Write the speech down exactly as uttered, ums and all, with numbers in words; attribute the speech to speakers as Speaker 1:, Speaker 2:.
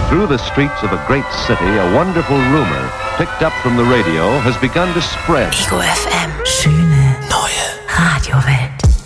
Speaker 1: Through the streets of a great city, a wonderful rumor, picked up from the radio, has begun to spread.
Speaker 2: Ego F M. Schöne neue Radiowelt.